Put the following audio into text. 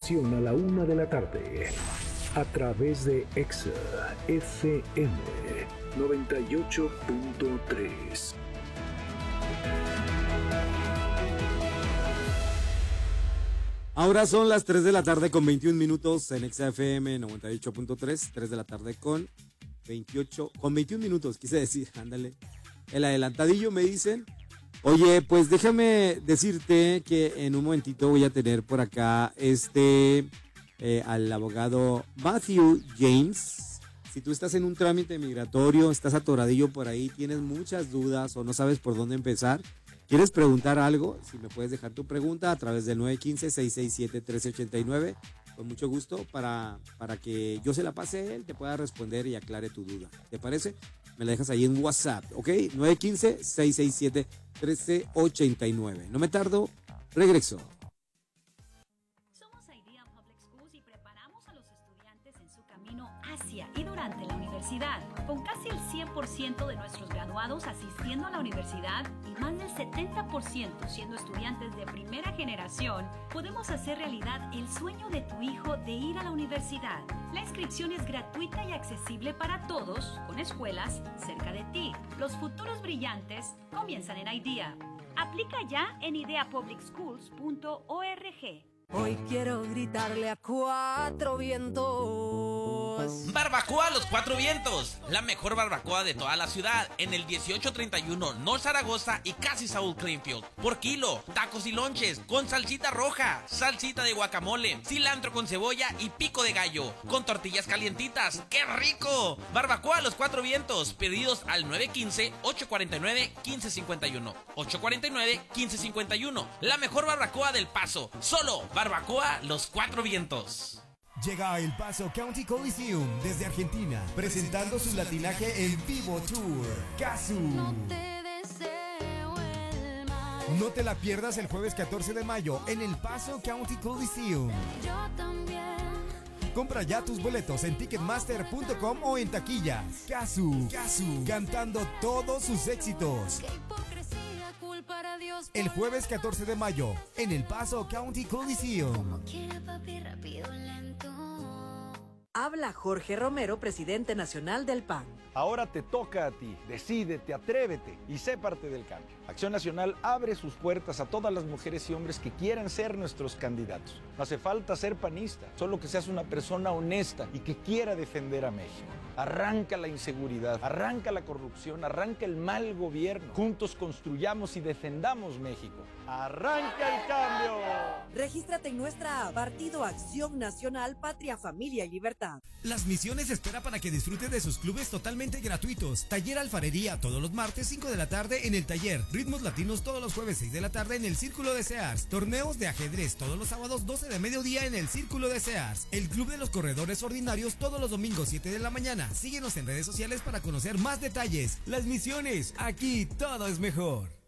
información a la 1 de la tarde. A través de Exa FM 98.3. Ahora son las 3 de la tarde con 21 minutos en Exa FM 98.3. 3 de la tarde con 21 minutos, quise decir, ándale. El adelantadillo me dicen. Oye, pues déjame decirte que en un momentito voy a tener por acá al abogado Matthew James. Si tú estás en un trámite migratorio, estás atoradillo por ahí, tienes muchas dudas o no sabes por dónde empezar, ¿quieres preguntar algo? Si me puedes dejar tu pregunta a través del 915-667-1389, con mucho gusto, para que yo se la pase a él, te pueda responder y aclare tu duda. ¿Te parece? Me la dejas ahí en WhatsApp, ¿ok? 915-667-1389. No me tardo, regreso. Somos Idea Public Schools y preparamos a los estudiantes en su camino hacia y durante la universidad. Con casi el 100% de nuestros graduados asistiendo a la universidad y más del 70% siendo estudiantes de primera generación, podemos hacer realidad el sueño de tu hijo de ir a la universidad. La inscripción es gratuita y accesible para todos, con escuelas cerca de ti. Los futuros brillantes comienzan en IDEA. Aplica ya en ideapublicschools.org. Hoy quiero gritarle a cuatro vientos. Barbacoa a los Cuatro Vientos, la mejor barbacoa de toda la ciudad, en el 1831 North Zaragoza y casi Saúl Greenfield. Por kilo, tacos y lonches, con salsita roja, salsita de guacamole, cilantro con cebolla y pico de gallo, con tortillas calientitas. ¡Qué rico! Barbacoa a los Cuatro Vientos, pedidos al 915-849-1551. 849-1551, la mejor barbacoa del Paso, solo Barbacoa Los Cuatro Vientos. Llega a El Paso County Coliseum desde Argentina, presentando su latinaje en vivo tour, Casu. No te deseo el mal. No te la pierdas el jueves 14 de mayo en El Paso County Coliseum. Yo también. Compra ya tus boletos en ticketmaster.com o en taquillas. Casu, cantando todos sus éxitos. Qué hipocresía, culpar a Dios. El jueves 14 de mayo en El Paso County Coliseum. Como quiera, papi, rápido, lento. Habla Jorge Romero, presidente nacional del PAN. Ahora te toca a ti. Decídete, atrévete y sé parte del cambio. Acción Nacional abre sus puertas a todas las mujeres y hombres que quieran ser nuestros candidatos. No hace falta ser panista, solo que seas una persona honesta y que quiera defender a México. Arranca la inseguridad, arranca la corrupción, arranca el mal gobierno. Juntos construyamos y defendamos México. ¡Arranca el cambio! Regístrate en nuestra app, Partido Acción Nacional, Patria, Familia y Libertad. Las Misiones espera para que disfrutes de sus clubes totalmente gratuitos. Taller Alfarería todos los martes 5 de la tarde en el taller. Ritmos Latinos todos los jueves 6 de la tarde en el Círculo de Sears. Torneos de ajedrez todos los sábados 12 de mediodía en el Círculo de Sears. El Club de los Corredores Ordinarios todos los domingos 7 de la mañana. Síguenos en redes sociales para conocer más detalles. Las Misiones, aquí todo es mejor.